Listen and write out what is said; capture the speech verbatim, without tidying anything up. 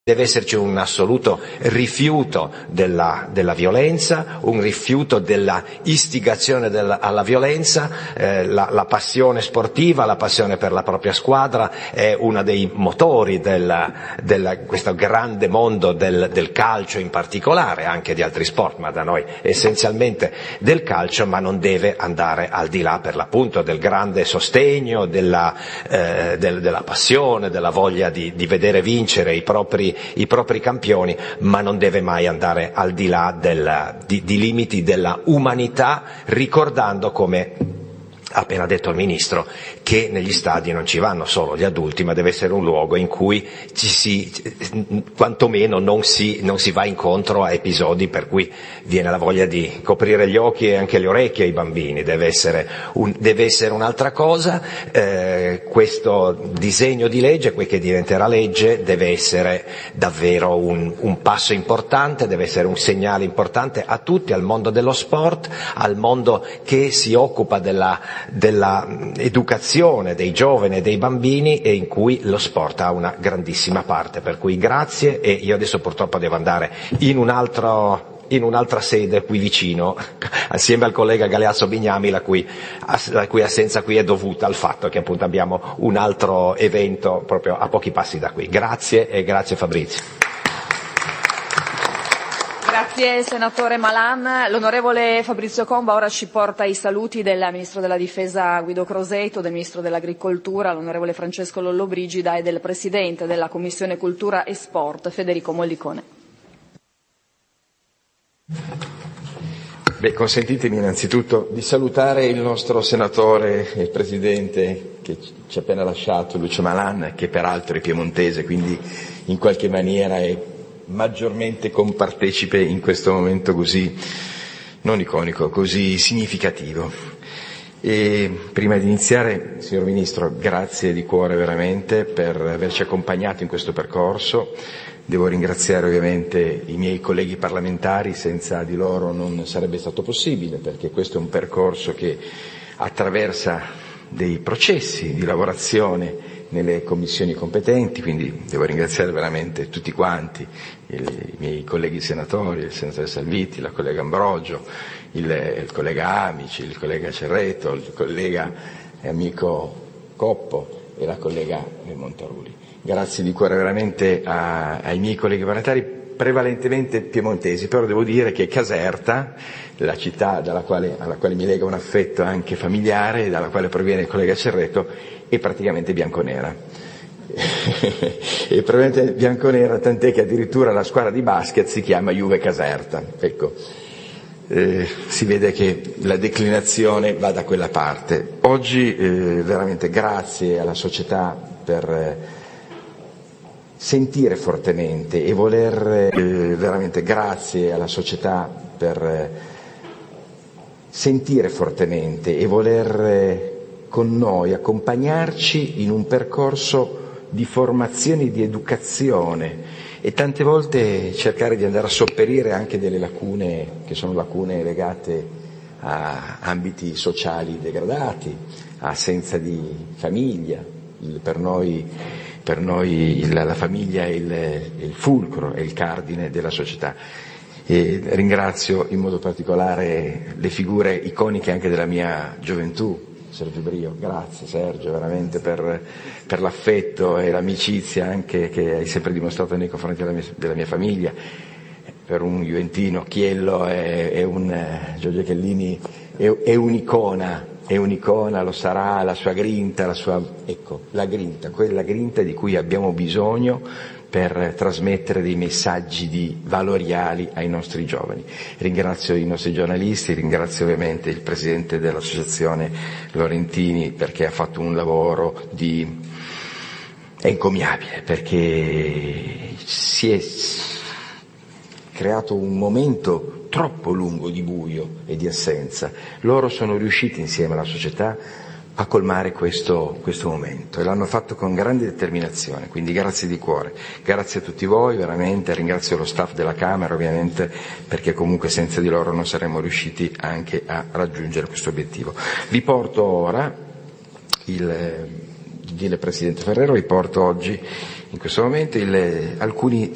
Deve esserci un assoluto rifiuto della, della violenza, un rifiuto della istigazione della, alla violenza, eh, la, la passione sportiva, la passione per la propria squadra è uno dei motori del questo grande mondo del, del calcio in particolare, anche di altri sport, ma da noi essenzialmente del calcio, ma non deve andare al di là per l'appunto del grande sostegno, della, eh, del, della passione, della voglia di, di vedere vincere i propri i propri campioni, ma non deve mai andare al di là del, di, di limiti della umanità, ricordando, come ha appena detto il Ministro, che negli stadi non ci vanno solo gli adulti, ma deve essere un luogo in cui ci si, quantomeno non si, non si va incontro a episodi per cui viene la voglia di coprire gli occhi e anche le orecchie ai bambini. Deve essere, un, deve essere un'altra cosa. Eh, questo disegno di legge, quel che diventerà legge, deve essere davvero un, un passo importante, deve essere un segnale importante a tutti, al mondo dello sport, al mondo che si occupa della della educazione dei giovani e dei bambini e in cui lo sport ha una grandissima parte. Per cui grazie, e io adesso purtroppo devo andare in un altro in un'altra sede qui vicino, assieme al collega Galeazzo Bignami, la cui, la cui assenza qui è dovuta al fatto che appunto abbiamo un altro evento proprio a pochi passi da qui. Grazie e grazie Fabrizio. Grazie senatore Malan. L'onorevole Fabrizio Comba ora ci porta i saluti del Ministro della Difesa Guido Crosetto, del Ministro dell'Agricoltura l'onorevole Francesco Lollobrigida e del Presidente della Commissione Cultura e Sport Federico Mollicone. Beh, consentitemi innanzitutto di salutare il nostro senatore e il Presidente che ci ha appena lasciato, Lucio Malan, che peraltro è piemontese, quindi in qualche maniera è maggiormente compartecipe in questo momento così, non iconico, così significativo. E prima di iniziare, signor Ministro, grazie di cuore veramente per averci accompagnato in questo percorso. Devo ringraziare ovviamente i miei colleghi parlamentari, senza di loro non sarebbe stato possibile, perché questo è un percorso che attraversa dei processi di lavorazione nelle commissioni competenti, quindi devo ringraziare veramente tutti quanti, i miei colleghi senatori, il senatore Salvitti, la collega Ambrogio, il, il collega Amici, il collega Cerreto, il collega e amico Coppo e la collega Montaruli. Grazie di cuore veramente a, ai miei colleghi parlamentari, prevalentemente piemontesi, però devo dire che Caserta, la città dalla quale, alla quale mi lega un affetto anche familiare, dalla quale proviene il collega Cerreto, è praticamente bianconera. È praticamente bianconera, tant'è che addirittura la squadra di basket si chiama Juve Caserta. Ecco, eh, si vede che la declinazione va da quella parte. Oggi eh, veramente grazie alla società per eh, sentire fortemente e voler, eh, veramente grazie alla società per eh, sentire fortemente e voler eh, con noi accompagnarci in un percorso di formazione e di educazione e tante volte cercare di andare a sopperire anche delle lacune che sono lacune legate a ambiti sociali degradati, a assenza di famiglia. Il, per noi, per noi il, la famiglia è il, il fulcro, è il cardine della società. E ringrazio in modo particolare le figure iconiche anche della mia gioventù. Sergio Brio, grazie Sergio veramente per, per l'affetto e l'amicizia anche che hai sempre dimostrato nei confronti della mia, della mia famiglia. Per un juventino Chiello è, è un eh, Giorgio Chiellini è, è un'icona, è un'icona, lo sarà, la sua grinta, la sua, ecco, la grinta, quella grinta di cui abbiamo bisogno per trasmettere dei messaggi di valoriali ai nostri giovani. Ringrazio i nostri giornalisti, ringrazio ovviamente il Presidente dell'Associazione Lorentini perché ha fatto un lavoro di è encomiabile, perché si è creato un momento troppo lungo di buio e di assenza. Loro sono riusciti insieme alla società a colmare questo, questo momento e l'hanno fatto con grande determinazione, quindi grazie di cuore, grazie a tutti voi veramente, ringrazio lo staff della Camera ovviamente perché comunque senza di loro non saremmo riusciti anche a raggiungere questo obiettivo. Vi porto ora, il gentile Presidente Ferrero, vi porto oggi in questo momento il, alcuni